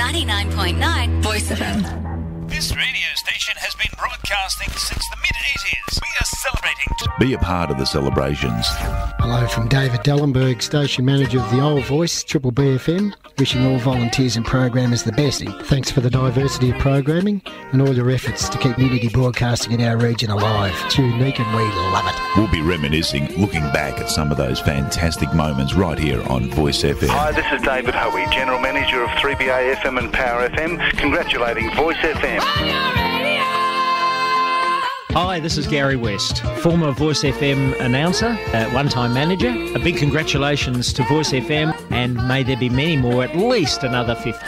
99.9 Voice FM. This radio station has been broadcasting since the mid-80s. We are celebrating. Be a part of the celebrations. Hello from David Dellenberg, Station Manager of the Old Voice, Triple BFM. Wishing all volunteers and programmers the best. Thanks for the diversity of programming and all your efforts to keep community broadcasting in our region alive. It's unique and we love it. We'll be reminiscing, looking back at some of those fantastic moments right here on Voice FM. Hi, this is David Hoey, General Manager of 3BA FM and Power FM, congratulating Voice FM. Hi, this is Gary West, former Voice FM announcer, one-time manager. A big congratulations to Voice FM, and may there be many more, at least another 50.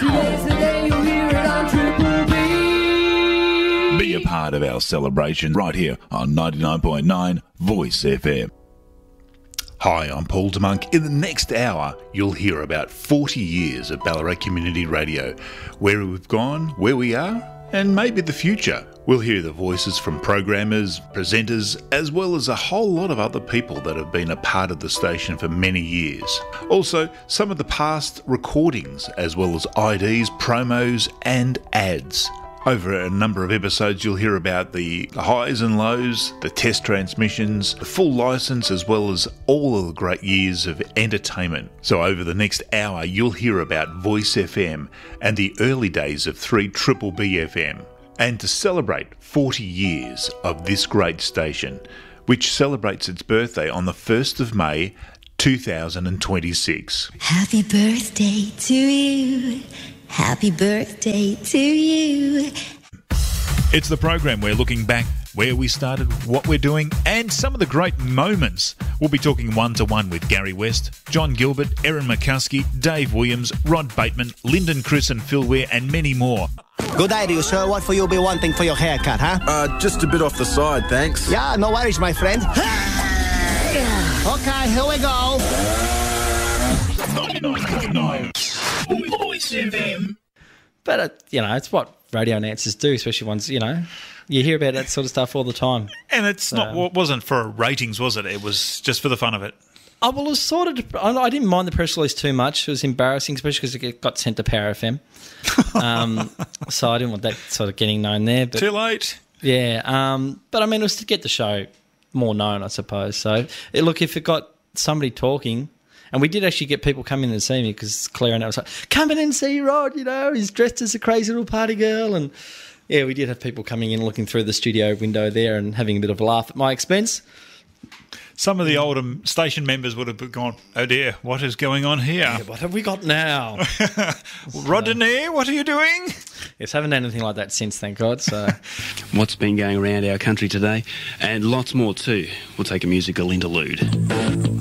Be a part of our celebration right here on 99.9 Voice FM. Hi, I'm Paul DeMonk. In the next hour, you'll hear about 40 years of Ballarat Community Radio, where we've gone, where we are, and maybe the future. We'll hear the voices from programmers, presenters, as well as a whole lot of other people that have been a part of the station for many years. Also, some of the past recordings, as well as IDs, promos and ads. Over a number of episodes, you'll hear about the highs and lows, the test transmissions, the full licence, as well as all of the great years of entertainment. So over the next hour, you'll hear about Voice FM and the early days of 3BB FM. And to celebrate 40 years of this great station, which celebrates its birthday on the 1st of May, 2026. Happy birthday to you. Happy birthday to you. It's the program where looking back where we started, what we're doing, and some of the great moments. We'll be talking one-to-one with Gary West, John Gilbert, Erin McCuskey, Dave Williams, Rod Bateman, Lyndon Chris and Phil Ware, and many more. Good day to you, sir. What for you be wanting for your haircut, huh? Just a bit off the side, thanks. Yeah, no worries, my friend. Okay, here we go. 99.9 Voice FM. But, it's what radio announcers do, especially ones, you hear about that sort of stuff all the time. And it's wasn't for ratings, was it? It was just for the fun of it. Oh, well, it was sort of... I didn't mind the press release too much. It was embarrassing, especially because it got sent to Power FM. So I didn't want that sort of getting known there. But, too late. Yeah. But, it was to get the show more known, I suppose. So, look, if it got somebody talking... And we did actually get people come in and see me because Claire and I was like, come in and see Rod, he's dressed as a crazy little party girl. And, yeah, we did have people coming in looking through the studio window there and having a bit of a laugh at my expense. Some of the older station members would have gone, oh dear, what is going on here? Yeah, what have we got now? Rodney, what are you doing? Yes, haven't done anything like that since, thank God. So, what's been going around our country today, and lots more too. We'll take a musical interlude.